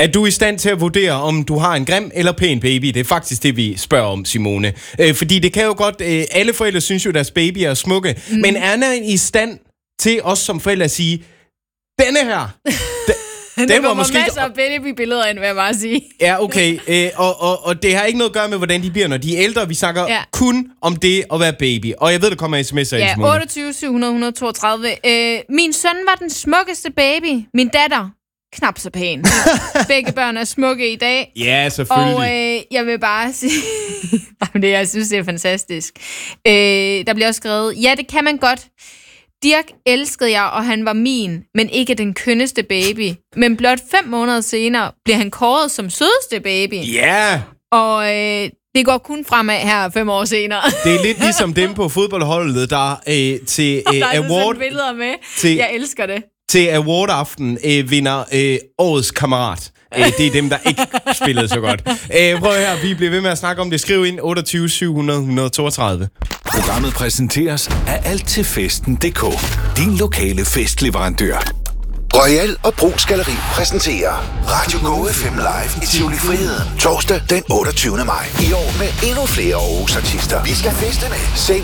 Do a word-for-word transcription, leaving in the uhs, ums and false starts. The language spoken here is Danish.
Er du i stand til at vurdere, om du har en grim eller pæn baby? Det er faktisk det, vi spørger om, Simone. Øh, fordi det kan jo godt... Øh, alle forældre synes jo, deres baby er smukke. Mm. Men er man i stand til os som forældre at sige, denne her... Den der kommer måske masser af babybilleder ind, vil jeg bare sige. Ja, okay. Øh, og, og, og det har ikke noget at gøre med, hvordan de bliver, når de er ældre. Vi snakker ja. kun om det at være baby. Og jeg ved, der kommer sms'er ja, i Simone. otteogtyve syv hundrede toogtredive. Øh, min søn var den smukkeste baby. Min datter, knap så pæn. Begge børn er smukke i dag. Ja, selvfølgelig. Og øh, jeg vil bare sige... det, jeg synes, det er fantastisk. Øh, der bliver også skrevet, ja, det kan man godt. Dirk elskede jeg, og han var min, men ikke den kønneste baby. Men blot fem måneder senere bliver han kåret som sødeste baby. Ja! Yeah. Og øh, det går kun fremad her fem år senere. Det er lidt ligesom dem på fodboldholdet, der øh, til øh, der er award... billeder med. Til, jeg elsker det. Til award-aften øh, vinder øh, årets kammerat. Æ, det er dem, der ikke spillede så godt. Æ, prøv her, vi bliver ved med at snakke om det. Skriv ind otteogtyve syv hundrede toogtredive. Programmet præsenteres af alt til festen punktum d k. Din lokale festleverandør. Royal og Brugs Galleri præsenterer Radio Go F M Live i Tivoli Friheden. Torsdag den otteogtyvende maj. I år med endnu flere Aarhus artister. Vi skal feste med